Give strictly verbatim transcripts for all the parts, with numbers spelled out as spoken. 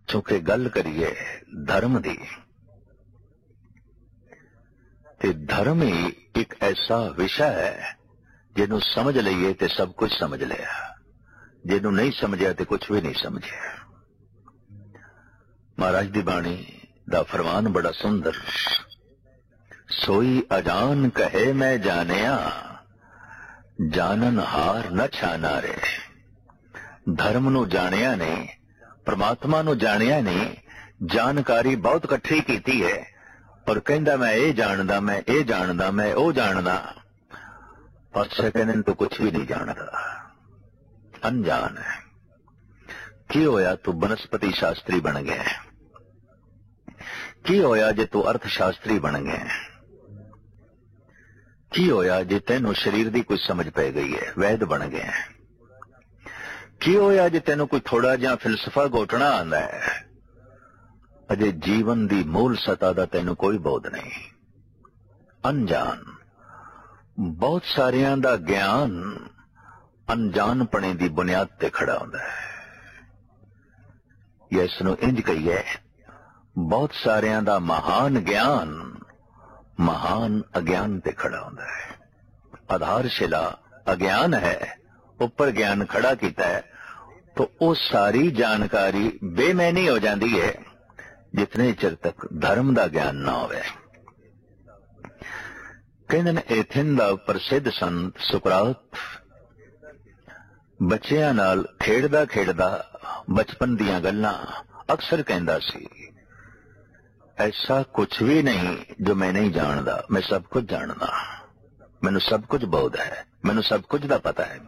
चूंकि गल करिए धर्म दी, ते धर्म ही एक ऐसा विषय है जिन्हों समझ लईए तो सब कुछ समझ लिया, जिन्हों नहीं समझिया तो कुछ भी नहीं समझे। महाराज दी बाणी दा फरमान बड़ा सुंदर, सोई अजान कहे मैं जानिया, जानन हार न छाना रे। धर्म नू जानिया ने, परमात्मा नू जानिया ने, जानकारी बहुत इकट्ठी कीती है और कहंदा मैं ये जानदा, मैं ये जानदा, मैं वो जानदा, पर कहने तो कुछ भी नहीं जानता, अनजान है। की होया तू बनस्पति शास्त्री बन गया, की होया जे तू अर्थशास्त्री बन गया, की होया जे तेनू शरीर दी कुछ समझ पै गई है, वैद बन गया। की होया जे तेनू कोई थोड़ा जिहा फिलसफा घोटना आंदा है, अजे जीवन दी मूल सता दा तेनू कोई बोध नहीं, अनजान। बहुत सारियां दा ज्ञान अनजानपणे दी बुनियाद ते खड़ा होंदा है, या इसनू इंज कहिए बहुत सारियां दा महान ज्ञान महान अज्ञान ते खड़ा होंदा है। आधारशिला अज्ञान है, ऊपर ज्ञान खड़ा कीता है, तो वो सारी जानकारी बेमैनी हो जाती है जितने चिर तक धर्म दा ज्ञान ना होवे। कहंदे ने एथेन दा प्रसिद्ध संत सुकरात बच्चियां नाल खेड़दा खेड़दा बचपन दियां गल्लां अक्सर कहंदा सी, ऐसा कुछ भी नहीं जो मैं नहीं जानदा, मैं सब कुछ जानदा, मैनू सब कुछ बोध है, मैनू सब कुछ दा पता है।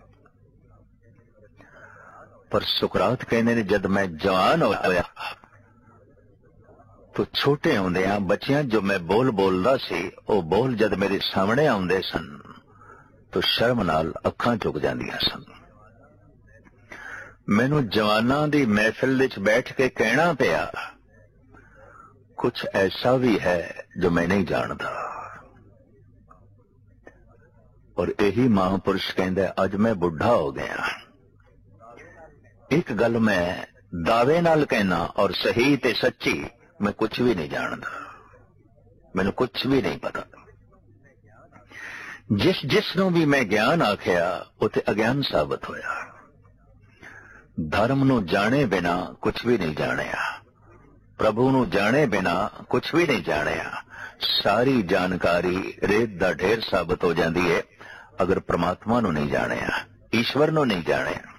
पर सुकरात कहने ने जब मैं जवान होया तो छोटे होंदियां बच्चियां जो मैं बोल बोलदा सी, वो बोल जद मेरे सामने आउंदे सन तो शर्म नाल अखां झुक जांदियां सन। मैनू जवानां दी महफिल विच बैठ के कहना पिया, कुछ ऐसा भी है जो मैं नहीं जानता। और यही महापुरुष कहंदा अज मैं बुढ़ा हो गया, एक गल मैं दावे नाल कहना और सही ते सच्ची, मैं कुछ भी नहीं जानता, मैनू कुछ भी नहीं पता। जिस जिसनों भी मैं ज्ञान आखिया उते अज्ञान साबित होया। धर्म नू जाने बिना कुछ भी नहीं जानिया, प्रभु नू जाने बिना कुछ भी नहीं जानिया। सारी जानकारी रेत दा ढेर साबित हो जाती है अगर परमात्मा नू नहीं जानिया, ईश्वर नू नहीं जानिया।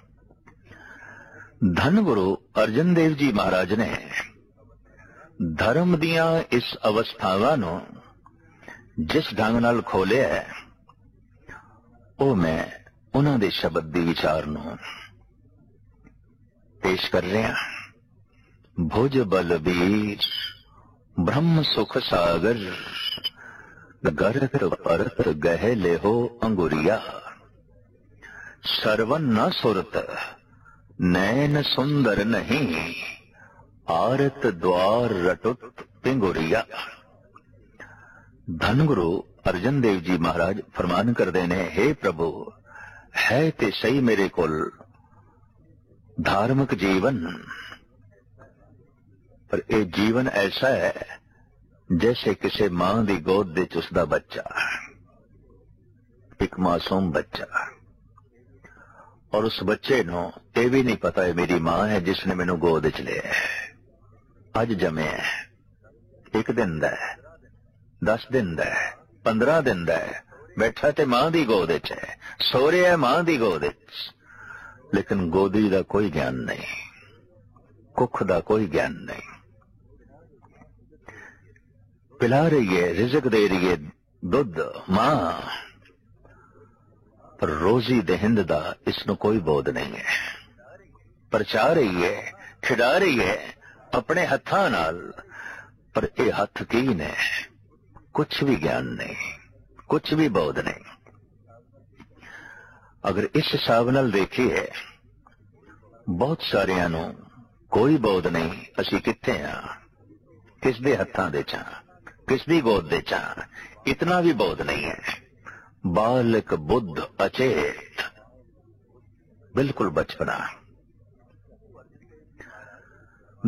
धन गुरु अर्जन देव जी महाराज ने धर्म दियां इस अवस्थावां नू जिस ढंग नाल खोलिया है, ओ मैं उन्हां दे शब्द दी विचार नू पेश कर रहा। भुज बलबीर ब्रह्म सुख सागर, गर्ग परत गह ले हो अंगुरिया। सरवन न सुरत नैन सुंदर नहीं, आरत द्वार रटुत पिंगुरिया। धनगुरु अर्जन देव जी महाराज फरमान करते ने, हे प्रभु है ते सही मेरे कोल धार्मिक जीवन, पर यह जीवन ऐसा है जैसे किसी मां की गोद विच उसदा बच्चा, एक मासूम बच्चा, और उस बच्चे नू यह भी नहीं पता है मेरी मां है जिसने मैनू गोद च लिया है। अज जमे है, एक दिन दा है, दस दिन दा है, पंद्रह दिन दा है, बैठा ते मां दी गोद च है, सो रहा है मां दी गोद च, लेकिन गोदी दा कोई ज्ञान नहीं, कुख दा कोई ज्ञान नहीं। पिला रही है, रिजक दे रही है, दुध मां, पर रोजी दहिंद दा इसनू कोई बोध नहीं है। परचा रही है, खिड़ा रही है अपने हत्थां नाल, पर यह हथ की ने, कुछ भी ज्ञान नहीं, कुछ भी बोध नहीं। अगर इस हिसाब नाल देखिए, बहुत सारियां नू कोई बोध नहीं, असी कित्थे हां, किस दे हत्थां दे चा, किस दी गोद दे चा, इतना भी बोध नहीं है। बालक बुद्ध अचेत, बिल्कुल बचपना।